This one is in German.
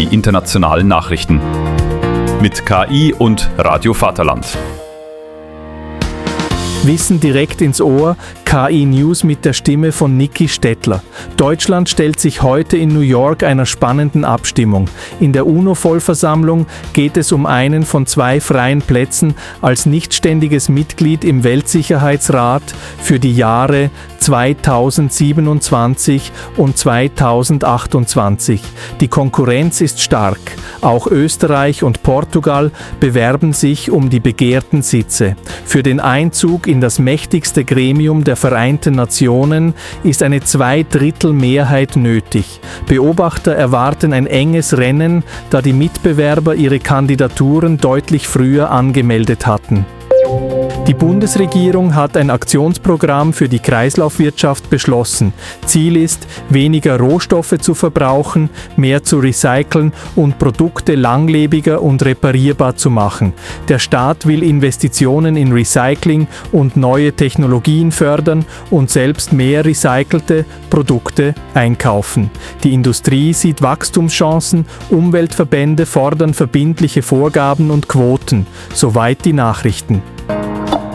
die internationalen Nachrichten. Mit KI und Radio Vaterland. Wissen direkt ins Ohr, KI News mit der Stimme von Niki Stettler. Deutschland stellt sich heute in New York einer spannenden Abstimmung. In der UNO-Vollversammlung geht es um einen von 2 freien Plätzen als nichtständiges Mitglied im Weltsicherheitsrat für die Jahre 2027 und 2028. Die Konkurrenz ist stark. Auch Österreich und Portugal bewerben sich um die begehrten Sitze. Für den Einzug in das mächtigste Gremium der Vereinten Nationen ist eine 2/3 nötig. Beobachter erwarten ein enges Rennen, da die Mitbewerber ihre Kandidaturen deutlich früher angemeldet hatten. Die Bundesregierung hat ein Aktionsprogramm für die Kreislaufwirtschaft beschlossen. Ziel ist, weniger Rohstoffe zu verbrauchen, mehr zu recyceln und Produkte langlebiger und reparierbar zu machen. Der Staat will Investitionen in Recycling und neue Technologien fördern und selbst mehr recycelte Produkte einkaufen. Die Industrie sieht Wachstumschancen, Umweltverbände fordern verbindliche Vorgaben und Quoten. Soweit die Nachrichten.